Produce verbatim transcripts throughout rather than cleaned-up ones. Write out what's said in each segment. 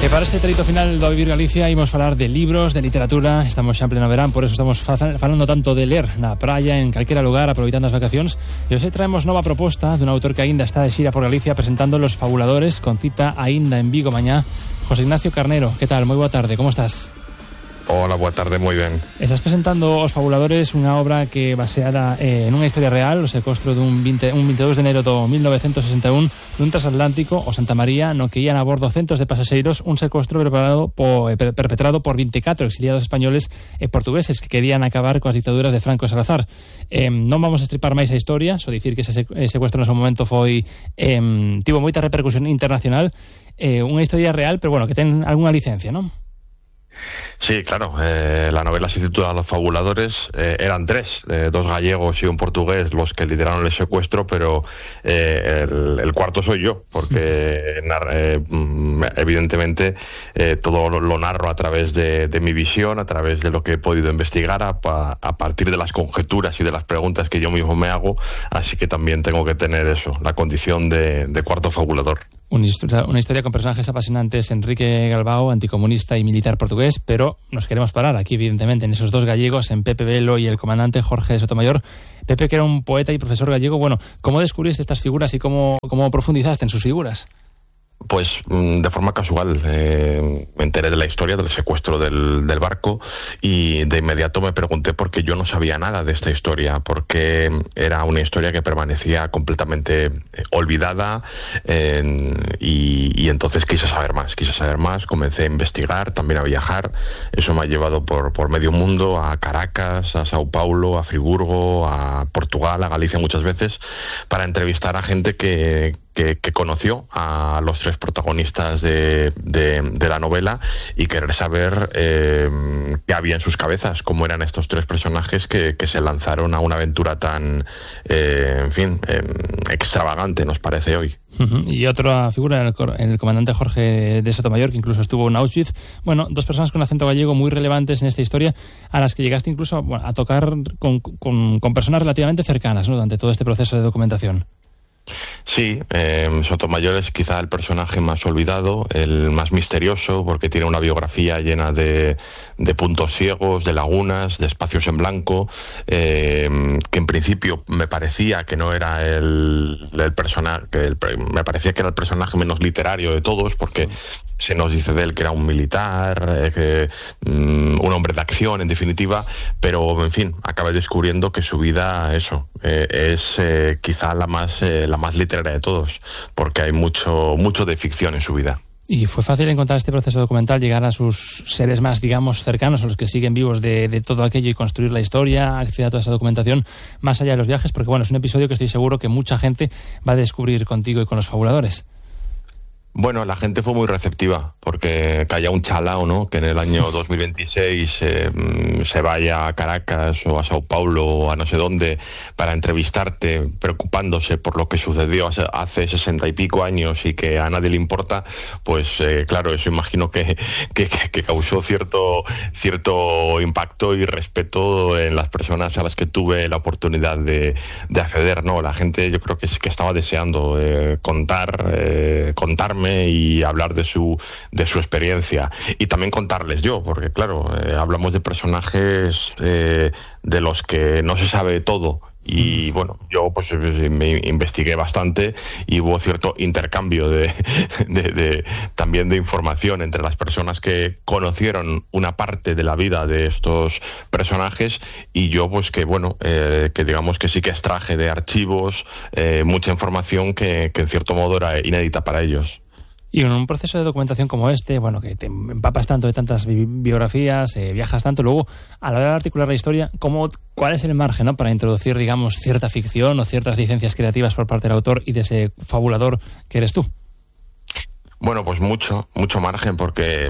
E para este treito final do Vivir Galicia imos falar de libros, de literatura. Estamos xa en pleno verán, por eso estamos falando tanto de ler na praia, en calquera lugar, aproveitando as vacacións. E hoxe traemos nova proposta dun autor que aínda está de xira por Galicia presentando Los Fabuladores, con cita aínda en Vigo mañá. José Ignacio Carnero, que tal? Moi boa tarde, como estás? Hola, boa tarde, moi ben. Estás presentando Os Fabuladores, unha obra que baseada eh, nunha historia real, o secuestro dun veinte, un veintidós de enero do mil novecientos sesenta e un dun transatlántico, o Santa María, no que ían a bordo centos de pasaxeiros, un secuestro preparado po, eh, perpetrado por veinticuatro exiliados españoles e portugueses que querían acabar coas dictaduras de Franco e Salazar. Eh, non vamos a estripar máis a historia, só dicir que ese secuestro no seu momento foi eh, tivo moita repercusión internacional, eh, unha historia real, pero bueno, que ten algunha licencia, non? Sí, claro, eh, la novela se titula Los Fabuladores, eh, eran tres, eh, dos gallegos y un portugués los que lideraron el secuestro, pero eh, el, el cuarto soy yo, porque eh, evidentemente eh, todo lo, lo narro a través de, de mi visión, a través de lo que he podido investigar, a, a partir de las conjeturas y de las preguntas que yo mismo me hago, así que también tengo que tener eso, la condición de, de cuarto fabulador. Una historia, una historia con personajes apasionantes, Enrique Galbao, anticomunista y militar portugués, pero nos queremos parar aquí, evidentemente, en esos dos gallegos, en Pepe Velo y el comandante Jorge Sotomayor. Pepe, que era un poeta y profesor gallego, bueno, ¿cómo descubriste estas figuras y cómo, cómo profundizaste en sus figuras? Pues de forma casual, eh, me enteré de la historia del secuestro del, del barco y de inmediato me pregunté por qué yo no sabía nada de esta historia, porque era una historia que permanecía completamente olvidada eh, y, y entonces quise saber más, quise saber más, comencé a investigar, también a viajar. Eso me ha llevado por, por medio mundo, a Caracas, a Sao Paulo, a Friburgo, a Portugal, a Galicia muchas veces, para entrevistar a gente que Que, que conoció a los tres protagonistas de, de, de la novela y querer saber eh, qué había en sus cabezas, cómo eran estos tres personajes que, que se lanzaron a una aventura tan, eh, en fin, eh, extravagante, nos parece hoy. Uh-huh. Y otra figura, el, el comandante Jorge de Sotomayor, que incluso estuvo en Auschwitz. Bueno, dos personas con acento gallego muy relevantes en esta historia, a las que llegaste incluso bueno, a tocar con, con, con personas relativamente cercanas, ¿no?, durante todo este proceso de documentación. Sí, eh, Sotomayor es quizá el personaje más olvidado, el más misterioso, porque tiene una biografía llena de, de puntos ciegos, de lagunas, de espacios en blanco, eh, que en principio me parecía que no era el, el personaje, el, me parecía que era el personaje menos literario de todos, porque se nos dice de él que era un militar, eh, que, um, un hombre de acción, en definitiva, pero en fin, acabé descubriendo que su vida, eso, eh, es eh, quizá la más eh, la más literaria de todos, porque hay mucho mucho de ficción en su vida. ¿Y fue fácil encontrar este proceso documental, llegar a sus seres más, digamos, cercanos, a los que siguen vivos de, de todo aquello y construir la historia, acceder a toda esa documentación, más allá de los viajes? Porque bueno, es un episodio que estoy seguro que mucha gente va a descubrir contigo y con Los Fabuladores. Bueno, la gente fue muy receptiva, porque caía un chalao, ¿no?, que en el año dos mil veintiséis eh, se vaya a Caracas o a Sao Paulo o a no sé dónde para entrevistarte, preocupándose por lo que sucedió hace, hace sesenta y pico años y que a nadie le importa, pues eh, claro, eso imagino que, que, que causó cierto, cierto impacto y respeto en las personas a las que tuve la oportunidad de, de acceder, ¿no? La gente, yo creo que, que estaba deseando eh, contar, eh, contarme y hablar de su de su experiencia y también contarles yo, porque claro, eh, hablamos de personajes eh, de los que no se sabe todo y bueno, yo pues me investigué bastante y hubo cierto intercambio de, de, de también de información entre las personas que conocieron una parte de la vida de estos personajes y yo pues que bueno, eh, que digamos que sí que extraje de archivos eh, mucha información que, que en cierto modo era inédita para ellos. Y en un proceso de documentación como este, bueno, que te empapas tanto de tantas bi- biografías, eh, viajas tanto, luego, a la hora de articular la historia, ¿cómo, ¿cuál es el margen, ¿no?, para introducir, digamos, cierta ficción o ciertas licencias creativas por parte del autor y de ese fabulador que eres tú? Bueno, pues mucho, mucho margen, porque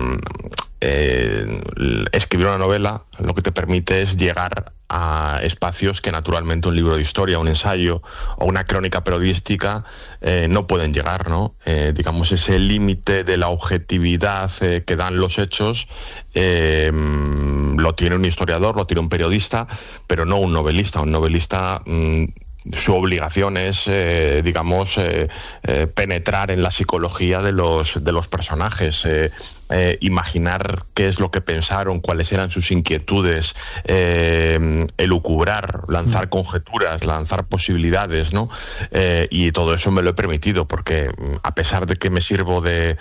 eh, escribir una novela lo que te permite es llegar a espacios que naturalmente un libro de historia, un ensayo o una crónica periodística eh, no pueden llegar, ¿no? Eh, digamos, ese límite de la objetividad eh, que dan los hechos eh, lo tiene un historiador, lo tiene un periodista, pero no un novelista. Un novelista... Mm, su obligación es, eh, digamos, eh, eh, penetrar en la psicología de los, de los personajes, eh, eh, imaginar qué es lo que pensaron, cuáles eran sus inquietudes, eh, elucubrar, lanzar conjeturas, lanzar posibilidades, ¿no? Eh, y todo eso me lo he permitido, porque a pesar de que me sirvo de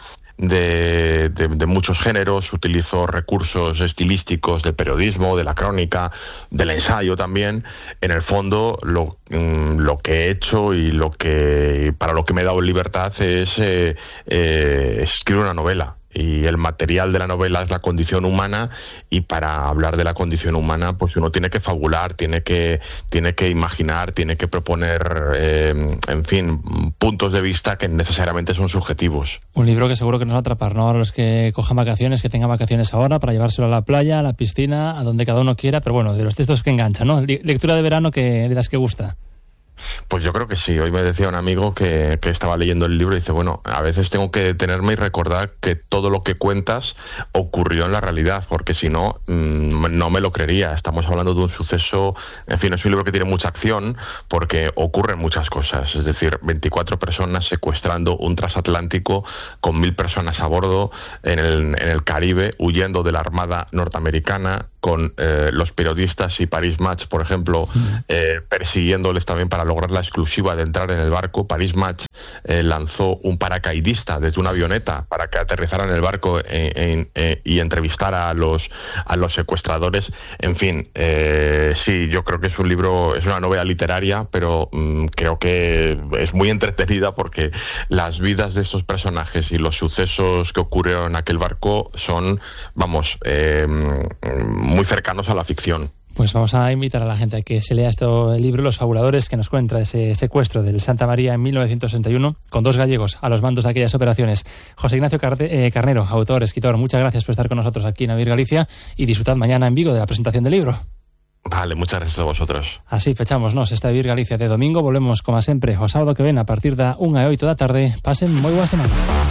De, de, de muchos géneros, utilizo recursos estilísticos del periodismo, de la crónica, del ensayo también. En el fondo, lo, lo que he hecho y lo que para lo que me he dado libertad es, eh, eh, es escribir una novela. Y el material de la novela es la condición humana, y para hablar de la condición humana pues uno tiene que fabular, tiene que tiene que imaginar, tiene que proponer, eh, en fin, puntos de vista que necesariamente son subjetivos. Un libro que seguro que nos va a atrapar, ¿no? A los que cojan vacaciones, que tengan vacaciones ahora, para llevárselo a la playa, a la piscina, a donde cada uno quiera, pero bueno, de los textos que enganchan, ¿no? Lectura de verano que de las que gusta. Pues yo creo que sí. Hoy me decía un amigo que, que estaba leyendo el libro y dice, bueno, a veces tengo que detenerme y recordar que todo lo que cuentas ocurrió en la realidad, porque si no, mmm, no me lo creería. Estamos hablando de un suceso, en fin, es un libro que tiene mucha acción porque ocurren muchas cosas. Es decir, veinticuatro personas secuestrando un transatlántico con mil personas a bordo en el, en el Caribe, huyendo de la Armada norteamericana, con eh, los periodistas y Paris Match, por ejemplo, sí. eh, persiguiéndoles también para lograr la exclusiva de entrar en el barco. Paris Match eh, lanzó un paracaidista desde una avioneta para que aterrizara en el barco en, en, en, y entrevistara a los a los secuestradores. En fin, eh, sí, yo creo que es un libro, es una novela literaria, pero mmm, creo que es muy entretenida porque las vidas de estos personajes y los sucesos que ocurrieron en aquel barco son, vamos, eh, muy cercanos a la ficción. Pues vamos a invitar a la gente a que se lea este libro, Los Fabuladores, que nos cuenta ese secuestro del Santa María en mil novecientos sesenta y uno, con dos gallegos a los mandos de aquellas operaciones. José Ignacio Carte, eh, Carnero, autor, escritor, muchas gracias por estar con nosotros aquí en Oír Galicia, y disfrutad mañana en Vigo de la presentación del libro. Vale, muchas gracias a vosotros. Así fechámonos esta Oír Galicia de domingo. Volvemos, como sempre, o sábado que ven a partir da unha e oito da tarde. Pasen moi boa semana.